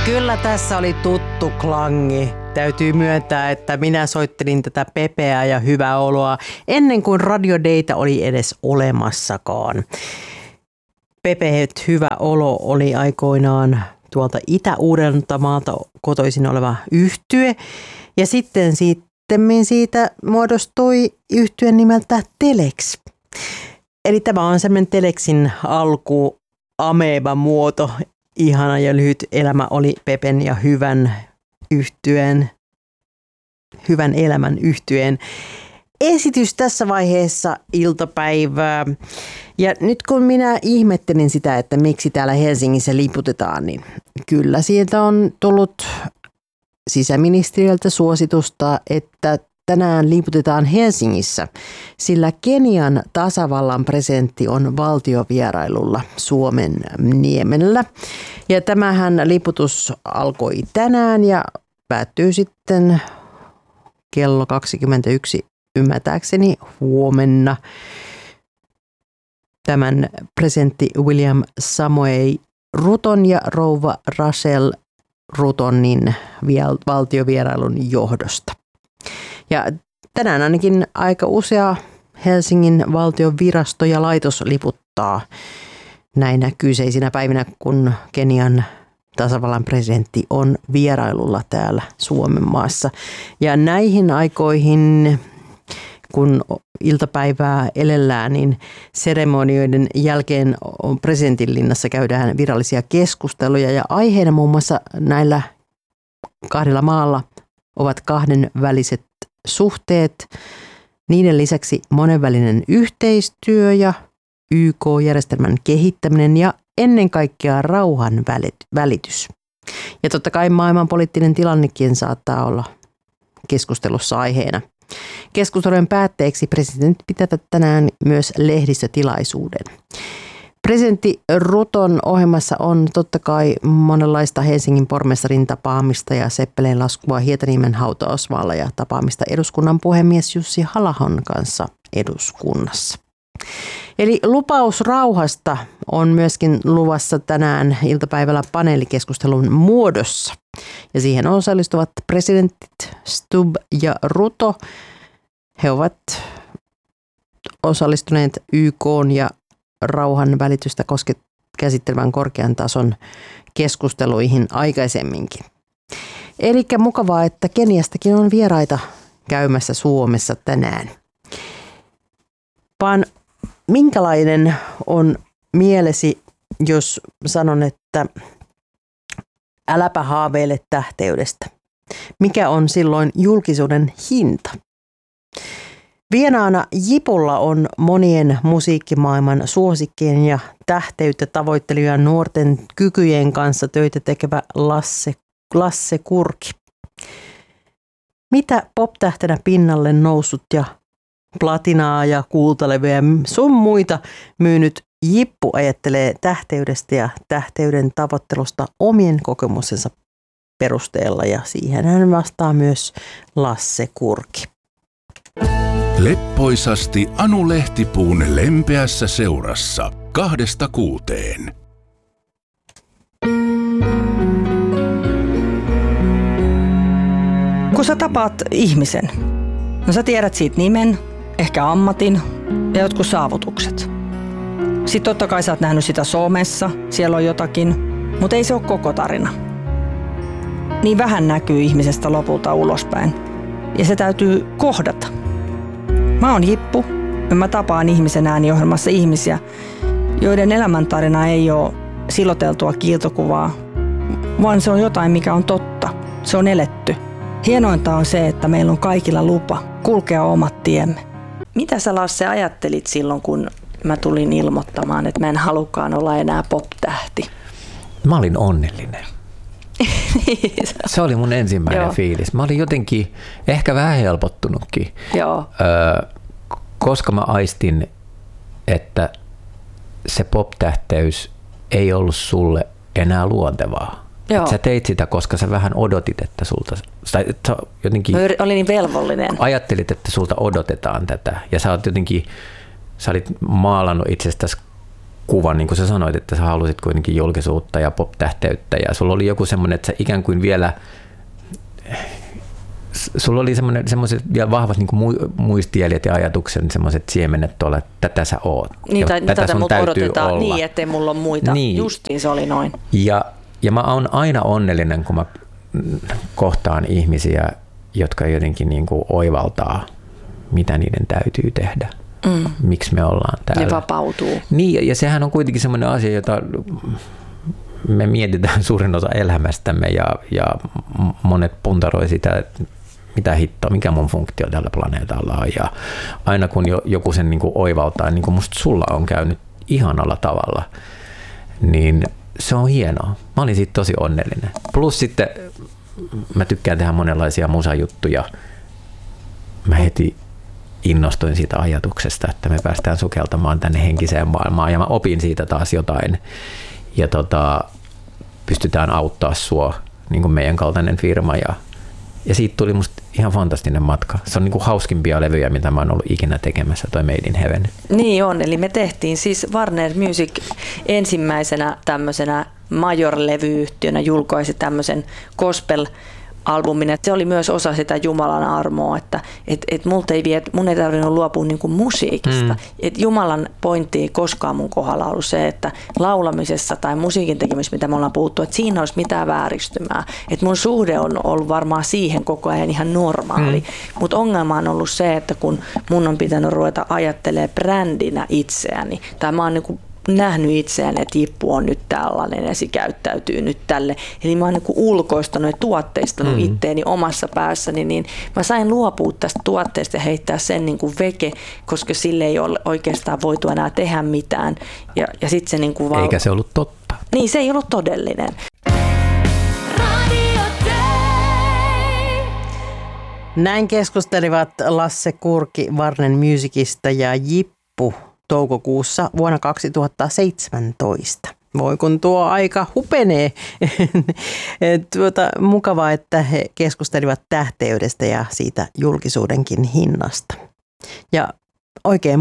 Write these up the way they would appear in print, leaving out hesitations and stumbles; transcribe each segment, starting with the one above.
Kyllä tässä oli tuttu klangi. Täytyy myöntää, että minä soittelin tätä Pepeää ja hyvää oloa ennen kuin Radio Dayta oli edes olemassakaan. Pepeet hyvä olo oli aikoinaan tuolta Itä-Uudeltamaalta kotoisin oleva yhtye. Ja sitten siitä muodostui yhtyeen nimeltä Telex. Eli tämä on semmoinen Telexin alku ameba-muoto. Ihana ja lyhyt elämä oli Pepen ja hyvän elämän yhtyeen esitys tässä vaiheessa iltapäivää. Ja nyt kun minä ihmettelin sitä, että miksi täällä Helsingissä liputetaan, niin kyllä sieltä on tullut sisäministeriöltä suositusta, että tänään liputetaan Helsingissä, sillä Kenian tasavallan presidentti on valtiovierailulla Suomen niemellä. Ja tämähän liputus alkoi tänään ja päättyy sitten kello 21 ymmärtääkseni huomenna. Tämän presidentti William Samoei Ruton ja rouva Rachel Rutonin valtiovierailun johdosta. Ja tänään ainakin aika usea Helsingin valtion virasto ja laitos liputtaa näinä kyseisinä päivinä, kun Kenian tasavallan presidentti on vierailulla täällä Suomen maassa. Ja näihin aikoihin, kun iltapäivää elellään, niin seremonioiden jälkeen presidentinlinnassa käydään virallisia keskusteluja ja aiheena muun muassa näillä kahdella maalla ovat kahdenväliset suhteet, niiden lisäksi monenvälinen yhteistyö ja YK-järjestelmän kehittäminen ja ennen kaikkea rauhan välitys. Ja totta kai maailmanpoliittinen tilannekin saattaa olla keskustelussa aiheena. Keskustelun päätteeksi presidentti pitävät tänään myös lehdistötilaisuuden. Presidentti Ruton ohjelmassa on totta kai monenlaista Helsingin pormestarin tapaamista ja seppeleen laskua Hietaniemen hautausmaalla ja tapaamista eduskunnan puhemies Jussi Halla-ahon kanssa eduskunnassa. Eli lupaus rauhasta on myöskin luvassa tänään iltapäivällä paneelikeskustelun muodossa. Ja siihen osallistuvat presidentit Stubb ja Ruto. He ovat osallistuneet YK:n ja rauhan välitystä käsittelevän korkean tason keskusteluihin aikaisemminkin. Eli mukavaa, että Keniastakin on vieraita käymässä Suomessa tänään. Vaan minkälainen on mielesi, jos sanon, että äläpä haaveile tähteydestä? Mikä on silloin julkisuuden hinta? Vienaana Jipulla on monien musiikkimaailman suosikkien ja tähteyttä tavoittelijan nuorten kykyjen kanssa töitä tekevä Lasse Kurki. Mitä pop-tähtenä pinnalle noussut ja platinaa ja kultalevyjä sun muita myynyt Jippu ajattelee tähteydestä ja tähteyden tavoittelusta omien kokemustensa perusteella, ja siihen hän vastaa myös Lasse Kurki. Leppoisasti Anu Lehtipuun lempeässä seurassa 2–6. Kun sä tapaat ihmisen, no sä tiedät siitä nimen, ehkä ammatin ja jotkut saavutukset. Sitten totta kai sä oot nähnyt sitä somessa, siellä on jotakin, mutta ei se ole koko tarina. Niin vähän näkyy ihmisestä lopulta ulospäin ja se täytyy kohdata. Mä oon Jippu ja mä tapaan ihmisen ääniohjelmassa ihmisiä, joiden elämäntarina ei ole siloteltua kiiltokuvaa, vaan se on jotain, mikä on totta. Se on eletty. Hienointa on se, että meillä on kaikilla lupa kulkea omat tiemme. Mitä sä, Lasse, ajattelit silloin, kun mä tulin ilmoittamaan, että mä en halukaan olla enää pop-tähti? Mä olin onnellinen. Se oli mun ensimmäinen fiilis. Mä olin jotenkin ehkä vähän helpottunutkin, koska mä aistin, että se pop-tähteys ei ollut sulle enää luontevaa. Sä teit sitä, koska sä vähän odotit, että sulta, sä jotenkin olin niin velvollinen. Ajattelit, että sulta odotetaan tätä, ja sä olit maalannut itsestäsi kuvan, niin kuin sä sanoit, että sä halusit kuitenkin julkisuutta ja pop-tähteyttä ja sulla oli joku semmoinen, että sä ikään kuin vielä, sulla oli semmoiset vielä vahvat niin kuin muistijäljet ja ajatuksen, semmoiset siemenet tuolla, että tätä sä oot. Niin, tai tätä sun mut täytyy odotetaan olla. niin, ettei mulla ole muita. Niin. Justiin se oli noin. Ja mä oon aina onnellinen, kun mä kohtaan ihmisiä, jotka jotenkin niin kuin oivaltaa, mitä niiden täytyy tehdä. Miksi me ollaan täällä. Ne vapautuu. Niin, ja sehän on kuitenkin semmoinen asia, jota me mietitään suurin osa elämästämme ja monet puntaroi sitä, että mitä hittoa, mikä mun funktio tällä planeetalla on. Ja aina kun joku sen niin kuin oivaltaa, niin kuin musta sulla on käynyt ihanalla tavalla, niin se on hienoa. Mä olin siitä tosi onnellinen. Plus sitten mä tykkään tehdä monenlaisia musajuttuja. Mä heti innostuin siitä ajatuksesta, että me päästään sukeltamaan tänne henkiseen maailmaan ja mä opin siitä taas jotain. Ja pystytään auttaa sua, niin kuin meidän kaltainen firma. Ja siitä tuli musta ihan fantastinen matka. Se on niin kuin hauskimpia levyjä, mitä mä oon ollut ikinä tekemässä, toi Made in Heaven. Niin on, eli me tehtiin siis Warner Music ensimmäisenä tämmöisenä major-levyyhtiönä julkaisi tämmöisen gospel-albumin. Se oli myös osa sitä Jumalan armoa, että mun ei tarvinnut luopua niin kuin musiikista. Et Jumalan pointti ei koskaan mun kohdalla ollut se, että laulamisessa tai musiikin tekemisessä, mitä me ollaan puhuttu, että siinä olisi mitään vääristymää. Et mun suhde on ollut varmaan siihen koko ajan ihan normaali. Mutta ongelma on ollut se, että kun mun on pitänyt ruveta ajattelemaan brändinä itseäni, tai mä oon niin kuin nähnyt itseään, että Jippu on nyt tällainen ja se käyttäytyy nyt tälle. Eli mä oon niin ulkoistanut ja tuotteistanut itteeni omassa päässäni, niin mä sain luopua tästä tuotteesta ja heittää sen niin kuin veke, koska sille ei ole oikeastaan voitu enää tehdä mitään. Ja sit se niin kuin eikä se ollut totta. Niin, se ei ollut todellinen. Näin keskustelivat Lasse Kurki Warner Musicista ja Jippu toukokuussa vuonna 2017. Voi kun tuo aika hupenee. Mukavaa, että he keskustelivat tähteydestä ja siitä julkisuudenkin hinnasta. Ja oikein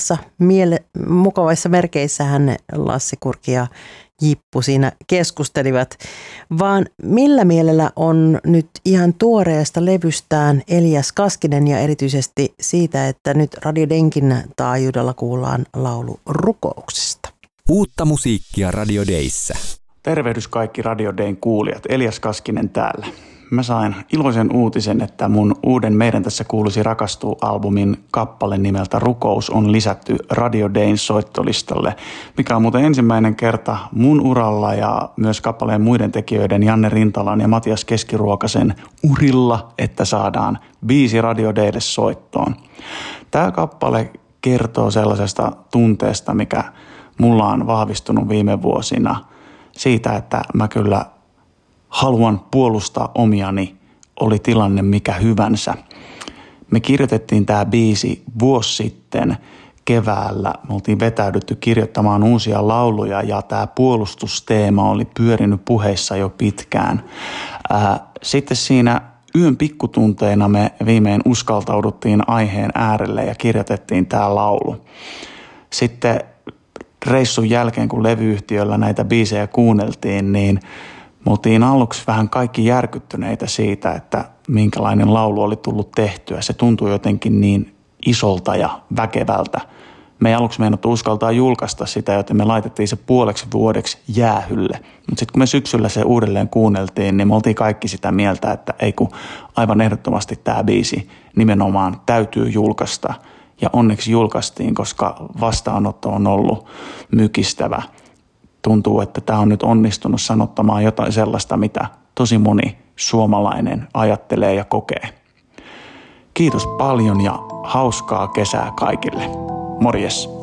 mukavissa merkeissähän Lasse Kurki ja Jippu siinä keskustelivat, vaan millä mielellä on nyt ihan tuoreesta levystään Elias Kaskinen ja erityisesti siitä, että nyt Radio Denkin taajuudella kuullaan laulu rukouksesta. Uutta musiikkia Radio Dayssä. Tervehdys kaikki Radio Dayn kuulijat, Elias Kaskinen täällä. Mä sain iloisen uutisen, että mun uuden Meidän tässä kuuluisi rakastua -albumin kappale nimeltä Rukous on lisätty Radio Dayn soittolistalle, mikä on muuten ensimmäinen kerta mun uralla ja myös kappaleen muiden tekijöiden Janne Rintalan ja Matias Keskiruokasen urilla, että saadaan biisi Radio Daylle soittoon. Tää kappale kertoo sellaisesta tunteesta, mikä mulla on vahvistunut viime vuosina siitä, että mä kyllä haluan puolustaa omiani, oli tilanne mikä hyvänsä. Me kirjoitettiin tämä biisi vuosi sitten keväällä. Me oltiin vetäydytty kirjoittamaan uusia lauluja ja tämä puolustusteema oli pyörinyt puheissa jo pitkään. Sitten siinä yön pikkutunteina me viimein uskaltauduttiin aiheen äärelle ja kirjoitettiin tämä laulu. Sitten reissun jälkeen, kun levyyhtiöllä näitä biisejä kuunneltiin, niin me oltiin aluksi vähän kaikki järkyttyneitä siitä, että minkälainen laulu oli tullut tehtyä. Se tuntui jotenkin niin isolta ja väkevältä. Me ei aluksi meinattu uskaltaa julkaista sitä, joten me laitettiin se puoleksi vuodeksi jäähylle. Mutta sitten kun me syksyllä se uudelleen kuunneltiin, niin me oltiin kaikki sitä mieltä, että ei kun aivan ehdottomasti tämä biisi nimenomaan täytyy julkaista. Ja onneksi julkaistiin, koska vastaanotto on ollut mykistävä. Tuntuu, että tämä on nyt onnistunut sanottamaan jotain sellaista, mitä tosi moni suomalainen ajattelee ja kokee. Kiitos paljon ja hauskaa kesää kaikille. Morjes!